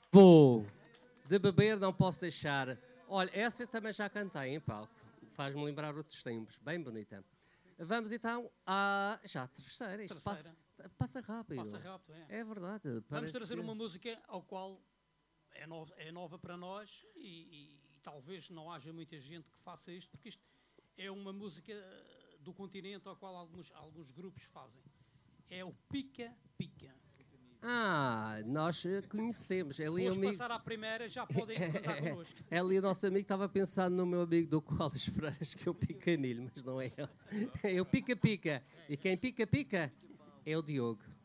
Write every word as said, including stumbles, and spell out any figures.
Vou. De beber não posso deixar. Olha, essa eu também já cantei em palco. Faz-me lembrar outros tempos. Bem bonita. Vamos então à... Já a terceira. Isto Terceira. Passa, passa rápido. Passa rápido, é. É verdade. Vamos parece trazer que- uma música ao qual é nova, é nova para nós e, e- e talvez não haja muita gente que faça isto, porque isto é uma música do continente ao qual alguns, alguns grupos fazem. É o Pica Pica. Ah, nós eh, conhecemos. Ali Vamos o amigo... passar à primeira, já podem cantar connosco. Ali o nosso amigo estava pensando no meu amigo do Colas Freiras, que é o Picanilho, mas não é ele. É o Pica Pica. E quem pica pica é o Diogo.